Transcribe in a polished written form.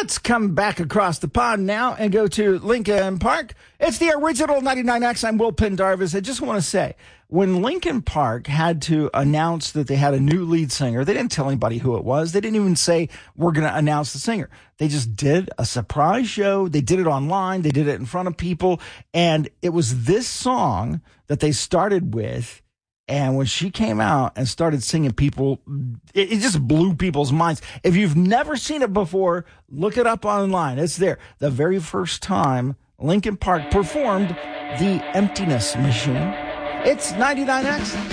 Let's come back across the pond now and go to Lincoln Park. It's the original 99X. I'm Will Pendarvis. I just want to say, when Lincoln Park had to announce that they had a new lead singer, they didn't tell anybody who it was. They didn't even say, we're going to announce the singer. They just did a surprise show. They did it online. They did it in front of people. And it was this song that they started with. And when she came out and started singing, people, it just blew people's minds. If you've never seen it before, look it up online. It's there. The very first time Lincoln Park performed The Emptiness Machine. It's 99X.